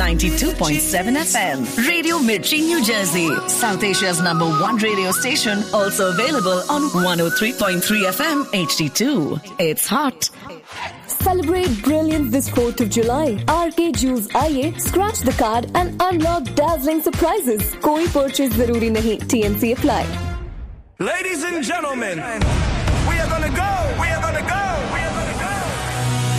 92.7 FM. Radio Mirchi, New Jersey. South Asia's #1 radio station. Also available on 103.3 FM HD2. It's hot. Celebrate brilliance this 4th of July. RK Jewels आइए, scratch the card and unlock dazzling surprises. कोई purchase जरूरी नहीं. TNC apply. Ladies and gentlemen, we are gonna go.